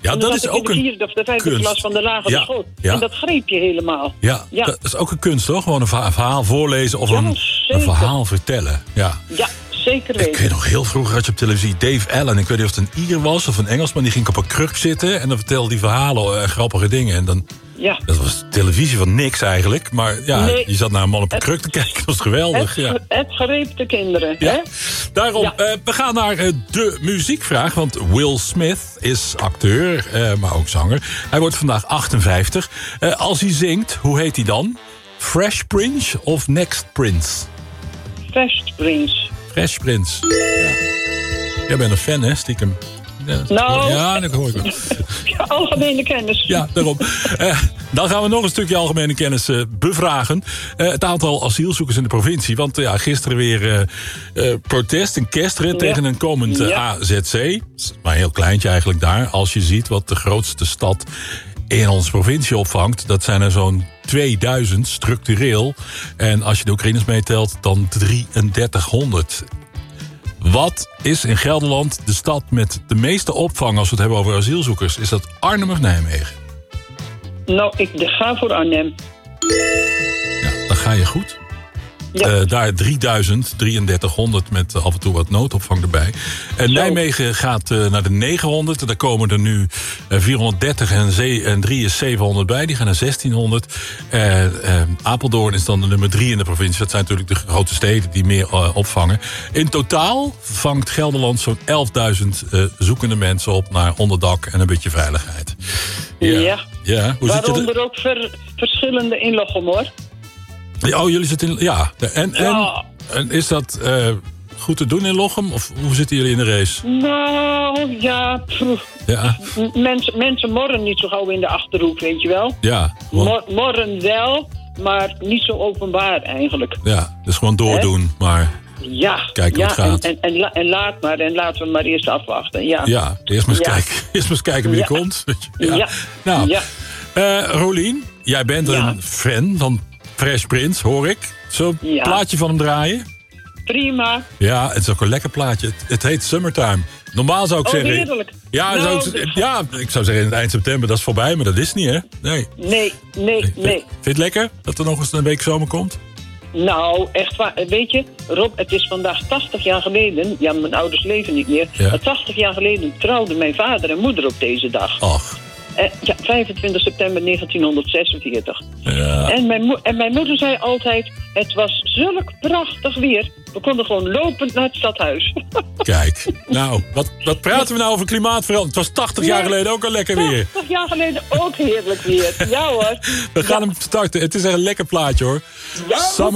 Ja, en dat dan is zat ik ook in de een 4e of de 5e kunst. klas van de lagere school. Ja. En dat greep je helemaal. Ja, Ja. dat is ook een kunst, toch? Gewoon een verhaal voorlezen of Ja, een zeker. verhaal vertellen. Ja. Ja, zeker Ik weten. weet nog heel vroeger had je op televisie Dave Allen. Ik weet niet of het een Ier was of een Engelsman. Die ging op een kruk zitten en dan vertelde die verhalen en grappige dingen. En dan, Ja. dat was televisie van niks eigenlijk. Maar ja, Nee. je zat naar een man op een kruk te kijken. Dat was geweldig. Het greep de kinderen. Ja. Hè? Daarom, Ja. we gaan naar de muziekvraag. Want Will Smith is acteur, maar ook zanger. Hij wordt vandaag 58. Als hij zingt, hoe heet hij dan? Fresh Prince of Next Prince? Fresh Prince. Fresh Prince. Ja. Jij bent een fan, hè, stiekem? Ja, Nou. Ja, dat hoor ik wel. Algemene kennis. Ja, daarom. Dan gaan we nog een stukje algemene kennis bevragen. Het aantal asielzoekers in de provincie. Want gisteren weer protest, een kerstrit tegen een komend AZC. Maar een heel kleintje eigenlijk daar. Als je ziet wat de grootste stad in onze provincie opvangt. Dat zijn er zo'n 2000 structureel. En als je de Oekraïners meetelt, dan 3300. Wat is in Gelderland de stad met de meeste opvang als we het hebben over asielzoekers? Is dat Arnhem of Nijmegen? Nou, ik ga voor Arnhem. Ja, dan ga je goed. Ja. Daar 3300 met af en toe wat noodopvang erbij. Nijmegen gaat naar de 900. Daar komen er nu 430 en 3 is 700 bij. Die gaan naar 1600. Apeldoorn is dan de nummer 3 in de provincie. Dat zijn natuurlijk de grote steden die meer opvangen. In totaal vangt Gelderland zo'n 11.000 zoekende mensen op naar onderdak en een beetje veiligheid. Ja. Hoe zit je Waaronder ook verschillende in Lochem, hoor. Oh, jullie zitten in... Ja. En is dat goed te doen in Lochem? Of hoe zitten jullie in de race? Nou, ja. Ja. Mensen morren niet zo gauw in de Achterhoek, weet je wel. Ja. Morren wel, maar niet zo openbaar eigenlijk. Ja, dus gewoon doordoen, maar... Ja. Kijken hoe het gaat. En laat maar. En laten we maar eerst afwachten. Ja, eerst maar eens kijken wie er komt. Ja. Nou, Rolien, jij bent een fan van Fresh Prince, hoor ik. Zo'n plaatje van hem draaien? Prima. Ja, het is ook een lekker plaatje. Het heet Summertime. Normaal zou ik zeggen... heerlijk. Ja, ik zou zeggen in het eind september, dat is voorbij, maar dat is niet, hè? Nee. Nee. Vind je het lekker dat er nog eens een week zomer komt? Nou, echt waar. Weet je, Rob, het is vandaag 80 jaar geleden... Ja, mijn ouders leven niet meer. Ja. Maar 80 jaar geleden trouwden mijn vader en moeder op deze dag. Ach. 25 september 1946. Ja. En mijn moeder zei altijd... Het was zulk prachtig weer. We konden gewoon lopend naar het stadhuis. Kijk, nou, wat praten we nou over klimaatverandering? Het was 80 jaar geleden ook al lekker weer. 80 jaar geleden ook heerlijk weer. Ja hoor. We gaan hem starten. Het is echt een lekker plaatje, hoor. Ja,